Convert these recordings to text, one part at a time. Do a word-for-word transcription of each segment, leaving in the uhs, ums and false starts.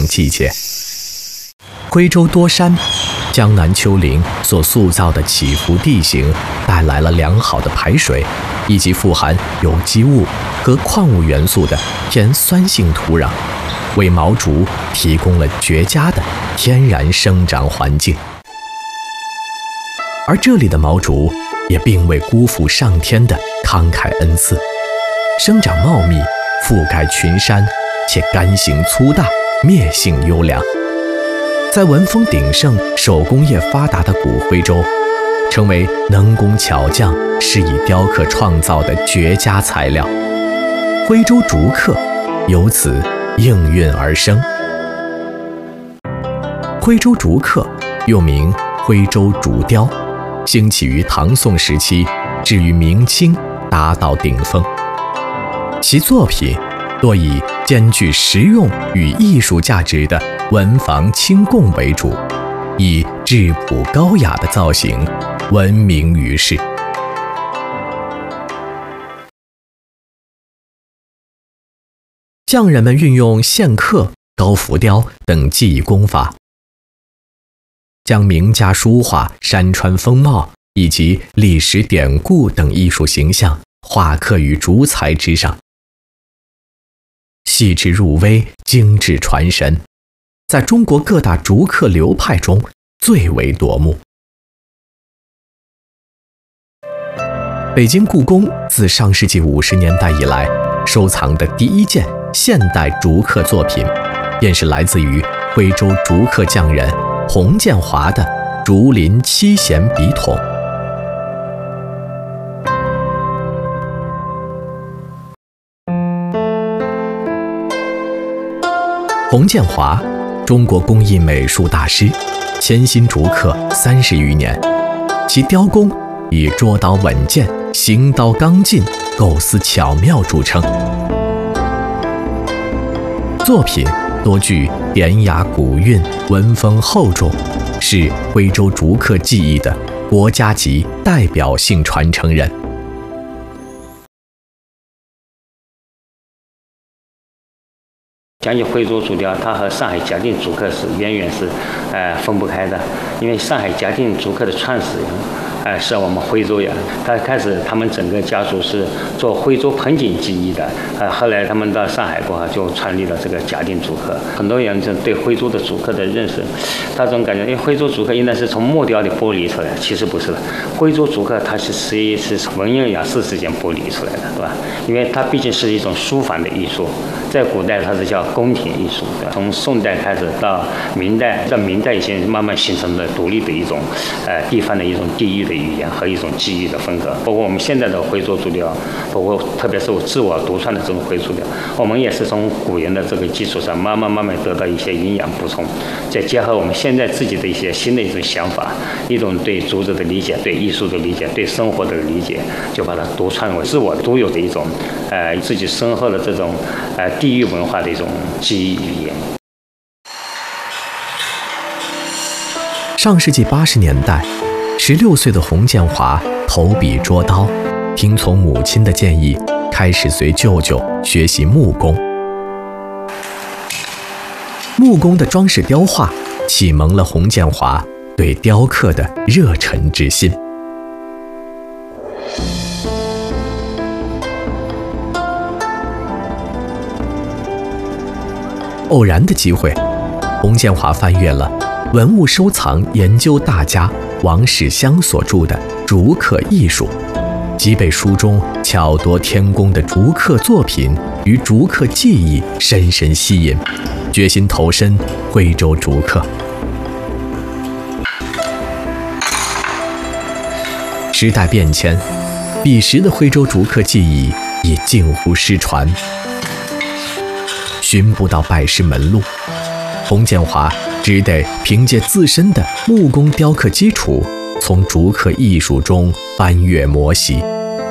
季节。徽州多山、江南丘陵所塑造的起伏地形，带来了良好的排水，以及富含有机物和矿物元素的偏酸性土壤，为毛竹提供了绝佳的天然生长环境。而这里的毛竹也并未辜负上天的慷慨恩赐，生长茂密，覆盖群山，且干型粗大，篾性优良。在文风鼎盛、手工业发达的古徽州，成为能工巧匠施以雕刻创造的绝佳材料。徽州竹刻由此应运而生。徽州竹刻又名徽州竹雕，兴起于唐宋时期，至于明清达到顶峰。其作品多以兼具实用与艺术价值的文房清供为主，以质朴高雅的造型闻名于世。匠人们运用线刻、高浮雕等技艺功法，将名家书画、山川风貌以及历史典故等艺术形象画刻于竹材之上，细致入微，精致传神，在中国各大竹刻流派中最为夺目。北京故宫自上世纪五十年代以来收藏的第一件现代竹刻作品，便是来自于徽州竹刻匠人洪建华的竹林七弦笔筒。洪建华，中国工艺美术大师，潜心竹刻三十余年，其雕工以捉刀稳健、行刀刚劲、构思巧妙著称。作品多具典雅古韵，文风厚重，是徽州竹刻技艺的国家级代表性传承人。 讲起徽州竹雕，它和上海嘉定竹刻是远远是呃分不开的，因为上海嘉定竹刻的创始人呃，是我们徽州人，他开始他们整个家族是做徽州盆景技艺的，呃，后来他们到上海过后就创立了这个嘉定竹刻。很多人就对徽州的竹刻的认识，他总感觉，因为徽州竹刻应该是从木雕里剥离出来的，其实不是的。徽州竹刻它是实际是文人雅士之间剥离出来的，对吧？因为它毕竟是一种书法的艺术，在古代它是叫宫廷艺术，对吧？从宋代开始到明代，到明代已经慢慢形成了独立的一种呃地方的一种地域的语言和一种技艺的风格。包括我们现在的徽州竹雕，包括特别是我自我独创的这种徽州竹雕，我们也是从古人的这个基础上慢慢慢慢得到一些营养补充，再结合我们现在自己的一些新的一种想法，一种对竹子的理解，对艺术的理解，对生活的理解，就把它独创为自我独有的一种呃自己深厚的这种呃地域文化的一种记忆语言。 上世纪八十年代，十六岁的洪建华投笔捉刀，听从母亲的建议，开始随舅舅学习木工。木工的装饰雕画启蒙了洪建华对雕刻的热忱之心。偶然的机会，洪建华翻阅了文物收藏研究大家王世襄所著的《竹刻艺术》，即被书中巧夺天工的竹刻作品与竹刻技艺深深吸引，决心投身徽州竹刻。时代变迁，彼时的徽州竹刻技艺已近乎失传，寻不到拜师门路，洪建华只得凭借自身的木工雕刻基础，从竹刻艺术中翻阅磨习。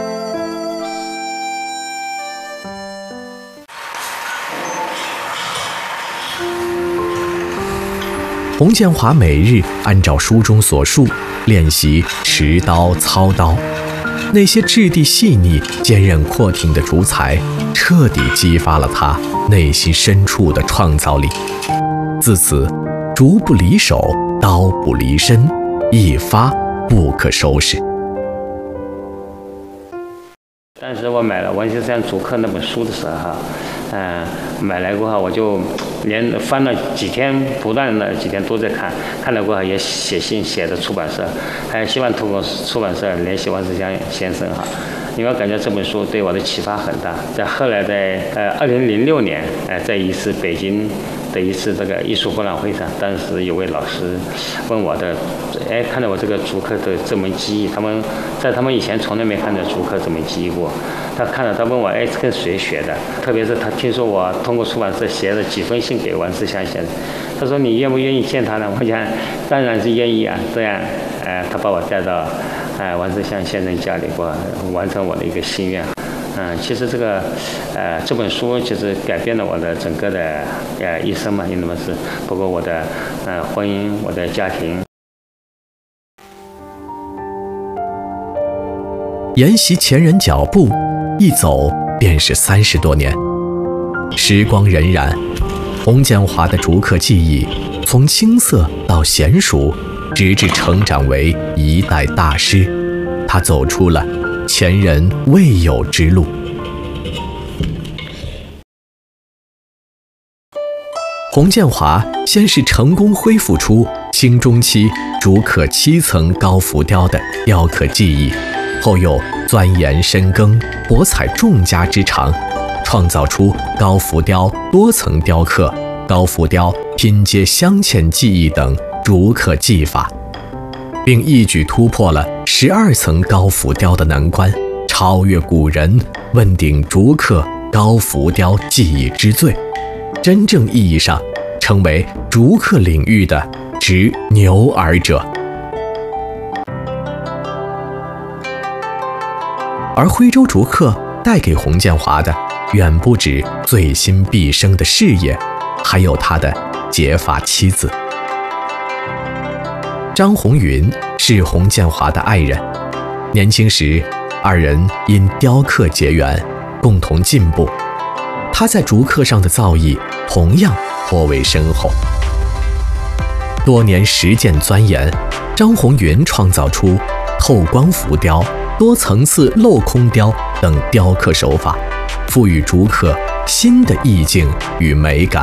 洪建华每日按照书中所述练习持刀操刀，那些质地细腻、坚韧阔挺的竹材，彻底激发了他内心深处的创造力。 自此，竹不离手，刀不离身，一发不可收拾。 当时我买了王先生竹刻那本书的时候，哈，嗯、呃，买来过后我就连翻了几天，不断的几天都在看，看了过后也写信写的出版社，还希望通过出版社联系王世襄先生哈，因为我感觉这本书对我的启发很大。在后来在呃二零零六年，呃，在一次北京的一次这个艺术博览会上，当时有位老师问我的，哎，看到我这个竹刻的这门技艺，他们在他们以前从来没看到竹刻这门技艺过。他看到，他问我，哎，跟谁学的？特别是他听说我通过出版社写了几封信给王世襄先生，他说你愿不愿意见他呢？我讲当然是愿意啊。这样，呃，他把我带到呃王世襄先生家里过，完成我的一个心愿。嗯，其实这个，呃，这本书其实改变了我的整个的呃一生嘛，因为是包括我的呃婚姻、我的家庭。 沿袭前人脚步，一走便是三十多年。时光荏苒，洪建华的竹刻技艺从青涩到娴熟，直至成长为一代大师。他走出了前人未有之路。洪建华先是成功恢复出清中期竹刻七层高浮雕的雕刻技艺，后又钻研深耕，博采众家之长，创造出高浮雕多层雕刻、高浮雕拼接镶嵌技艺等竹刻技法，并一举突破了十二层高浮雕的难关，超越古人，问鼎竹刻高浮雕技艺之最，真正意义上成为竹刻领域的执牛耳者。而徽州竹刻带给洪建华的远不止醉心毕生的事业，还有他的结发妻子张红云，是洪建华的爱人。年轻时，二人因雕刻结缘，共同进步。他在竹刻上的造诣同样颇为深厚。多年实践钻研，张红云创造出透光浮雕、多层次镂空雕等雕刻手法，赋予竹刻新的意境与美感。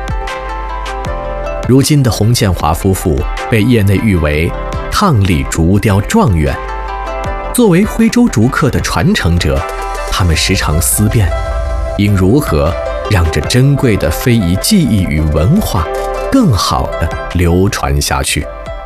如今的洪建华夫妇被业内誉为伉俪竹雕状元。作为徽州竹刻的传承者，他们时常思辨，应如何让这珍贵的非遗技艺与文化更好地流传下去。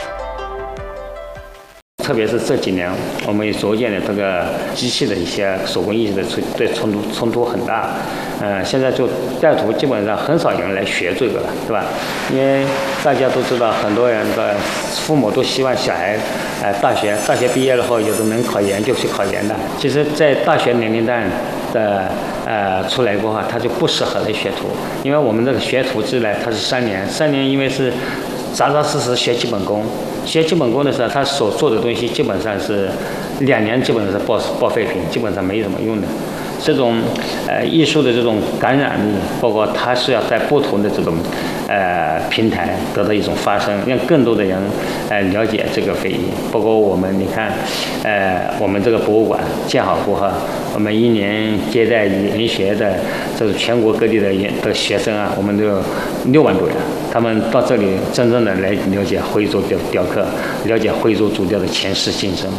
特别是这几年，我们逐渐的这个机器的一些手工艺的对冲突冲突很大，呃，现在就带徒基本上很少有人来学这个了，对吧？因为大家都知道，很多人的父母都希望小孩，呃，大学大学毕业了后，有的能考研就去考研的。其实，在大学年龄段的呃出来过后，他就不适合来学徒，因为我们这个学徒制呢，它是三年，三年因为是扎扎实实学基本功。学基本功的时候，他所做的东西基本上是两年，基本上是报报废品，基本上没什么用的。这种呃艺术的这种感染力，包括它是要在不同的这种呃平台得到一种发声，让更多的人呃了解这个非遗。包括我们，你看，呃我们这个博物馆建好过后，我们一年接待研学的，这是全国各地的研的学生啊，我们都有六万多人。他们到这里真正的来了解徽州雕雕刻，了解徽州竹雕的前世今生。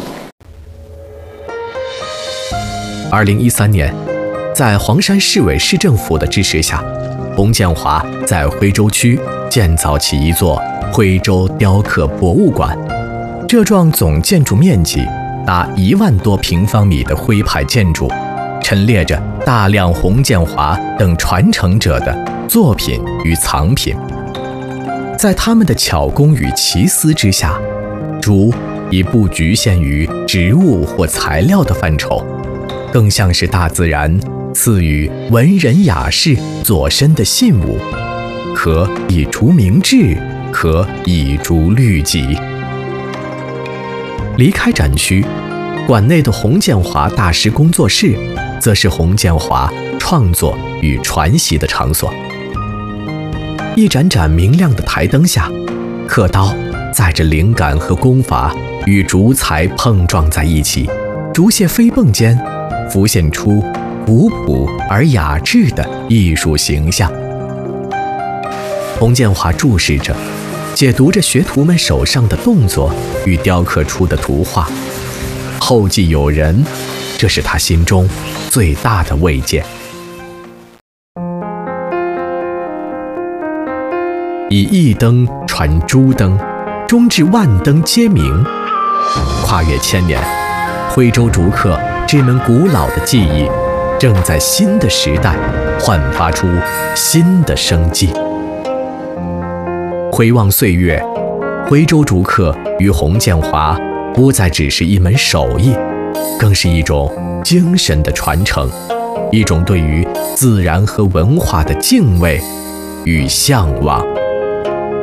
二零一三年，在黄山市委市政府的支持下，洪建华在徽州区建造起一座徽州雕刻博物馆。这幢总建筑面积达一万多平方米的徽派建筑，陈列着大量洪建华等传承者的作品与藏品。在他们的巧工与奇思之下，竹已不局限于植物或材料的范畴，更像是大自然赐予文人雅士左身的信物，可以竹明志，可以竹律己。离开展区，馆内的洪建华大师工作室，则是洪建华创作与传习的场所。 一盏盏明亮的台灯下，刻刀载着灵感和功法与竹材碰撞在一起，竹屑飞蹦间浮现出古朴而雅致的艺术形象。洪建华注视着，解读着学徒们手上的动作与雕刻出的图画，后继有人，这是他心中最大的慰藉。以一灯传诸灯，终至万灯皆明。跨越千年，徽州竹刻这门古老的技艺，正在新的时代焕发出新的生机。回望岁月，徽州竹刻与洪建华不再只是一门手艺，更是一种精神的传承，一种对于自然和文化的敬畏与向往。